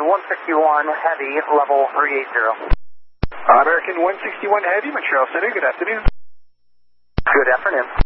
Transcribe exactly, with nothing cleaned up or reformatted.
one sixty-one Heavy, level three eighty. American one sixty-one Heavy, Montreal Center, good afternoon. Good afternoon.